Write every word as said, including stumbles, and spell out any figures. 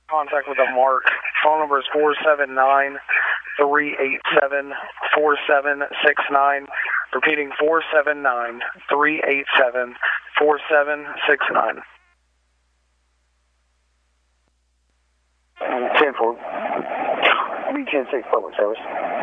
Contact with a mark. Phone number is four seven nine, three eight seven, four seven six nine. Repeating four seven nine, three eight seven, four seven six nine. ten four. ten six public service.